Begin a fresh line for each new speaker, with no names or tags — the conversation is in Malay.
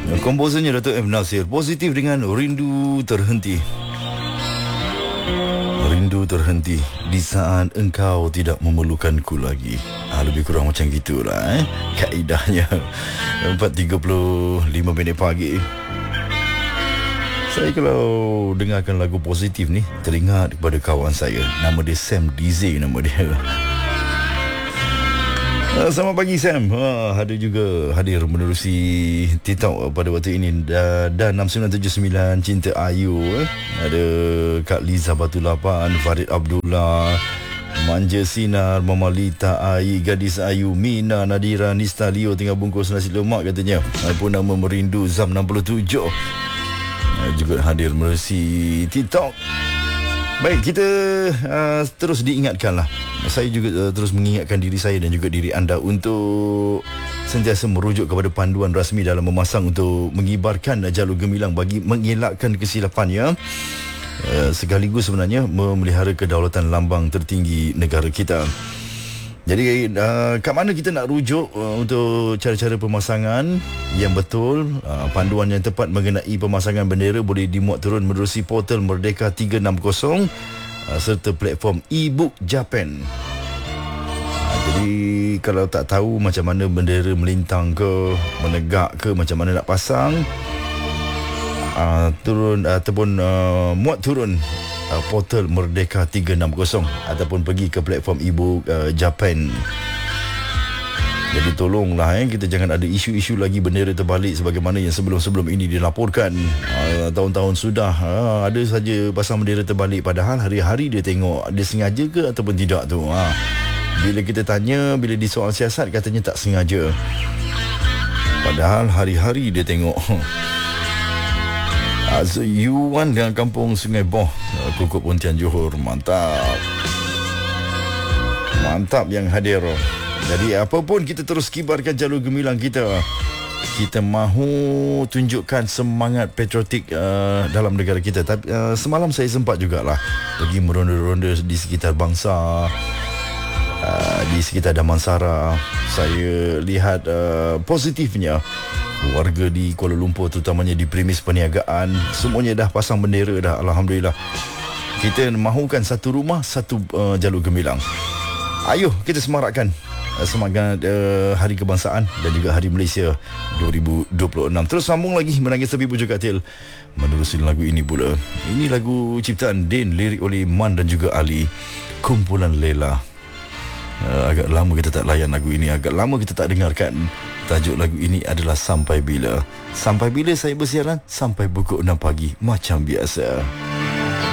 Komposernya Dato' M. Nasir, positif dengan Rindu Terhenti. Rindu terhenti di saat engkau tidak memerlukanku lagi. Lebih kurang macam gitulah kaedahnya. 4.35 pagi. Saya kalau dengarkan lagu positif ni, teringat kepada kawan saya. Nama dia Sam Dize, nama dia. Selamat pagi Sam. Ada juga hadir menerusi TikTok pada waktu ini. Dan 6979 Cinta Ayu. Ada Kak Liza Batulapan, Farid Abdullah, Manja Sinar, Mama Lita Ai, Gadis Ayu, Mina Nadira, Nista Leo tengah bungkus nasi lemak katanya. Pun nama Merindu Zam 67 juga hadir menerusi TikTok. Baik, kita terus diingatkanlah. Saya juga terus mengingatkan diri saya dan juga diri anda untuk sentiasa merujuk kepada panduan rasmi dalam memasang untuk mengibarkan jalur gemilang bagi mengelakkan kesilapannya. Sekaligus sebenarnya memelihara kedaulatan lambang tertinggi negara kita. Jadi kat mana kita nak rujuk untuk cara-cara pemasangan yang betul, panduan yang tepat mengenai pemasangan bendera boleh dimuat turun menerusi portal Merdeka 360 serta platform e-book Japan. Jadi kalau tak tahu macam mana bendera melintang ke, menegak ke, macam mana nak pasang, turun ataupun muat turun portal Merdeka 360 ataupun pergi ke platform e-book Japan. Jadi tolonglah kita jangan ada isu-isu lagi bendera terbalik sebagaimana yang sebelum-sebelum ini dilaporkan. Tahun-tahun sudah ada saja pasang bendera terbalik, padahal hari-hari dia tengok dia sengaja ke ataupun tidak tu. Bila kita tanya, bila disoal siasat katanya tak sengaja, padahal hari-hari dia tengok. Yuan dengan Kampung Sungai Boh, Kukup Pontian Johor. Mantap. Mantap yang hadir. Jadi apa pun kita terus kibarkan jalur gemilang kita. Kita mahu tunjukkan semangat patriotik dalam negara kita. Tapi semalam saya sempat jugalah pergi meronda-ronda di sekitar Bangsa, di sekitar Damansara. Saya lihat positifnya warga di Kuala Lumpur, terutamanya di premis perniagaan, semuanya dah pasang bendera dah. Alhamdulillah. Kita mahukan satu rumah, satu jalur gemilang. Ayuh kita semarakkan semangat Hari Kebangsaan dan juga Hari Malaysia 2026. Terus sambung lagi menangis tepi pucuk katil menerusi lagu ini pula. Ini lagu ciptaan Din, lirik oleh Man dan juga Ali, Kumpulan Lela. Agak lama kita tak layan lagu ini, agak lama kita tak dengarkan. Tajuk lagu ini adalah Sampai Bila. Sampai bila saya bersiaran? Sampai pukul 6 pagi macam biasa.